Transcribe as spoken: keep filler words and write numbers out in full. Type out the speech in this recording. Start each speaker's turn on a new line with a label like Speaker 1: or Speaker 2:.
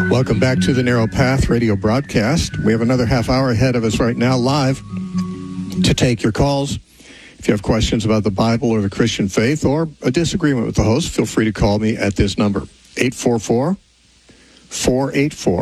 Speaker 1: Welcome back to the Narrow Path radio broadcast. We have another half hour ahead of us right now live to take your calls. If you have questions about the Bible or the Christian faith or a disagreement with the host, feel free to call me at this number, eight four four, four eight four